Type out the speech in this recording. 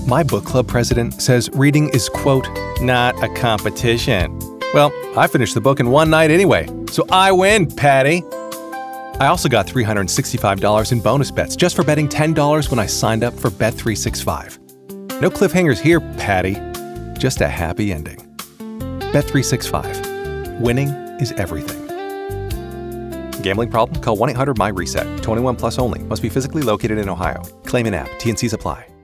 My book club president says reading is, quote, not a competition. Well, I finished the book in one night anyway, so I win, Patty. I also got $365 in bonus bets just for betting $10 when I signed up for Bet365. No cliffhangers here, Patty. Just a happy ending. Bet365. Winning is everything. Gambling problem? Call 1-800-MY-RESET. 21 plus only. Must be physically located in Ohio. Claim in app. T&Cs apply.